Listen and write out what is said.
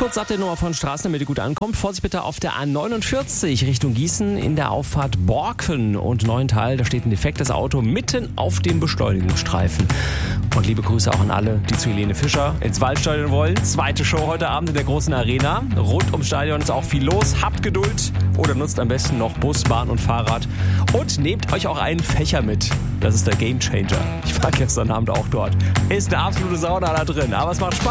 Kurz Update Nummer von Straßen, damit ihr gut ankommt. Vorsicht bitte auf der A49 Richtung Gießen in der Auffahrt Borken und Neuental. Da steht ein defektes Auto mitten auf dem Beschleunigungsstreifen. Und liebe Grüße auch an alle, die zu Helene Fischer ins Waldstadion wollen. Zweite Show heute Abend in der großen Arena. Rund ums Stadion ist auch viel los. Habt Geduld oder nutzt am besten noch Bus, Bahn und Fahrrad. Und nehmt euch auch einen Fächer mit. Das ist der Gamechanger. Ich war gestern Abend auch dort. Ist eine absolute Sauna da drin, aber es macht Spaß.